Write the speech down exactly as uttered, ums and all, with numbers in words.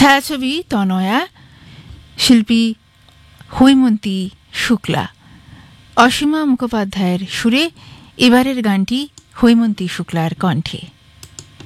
ছায়াছবি তনয়া, শিল্পী হৈমন্তী শুক্লা। অসীমা মুখোপাধ্যায়ের সুরে এবারের গানটি হৈমন্তী শুক্লার কণ্ঠে।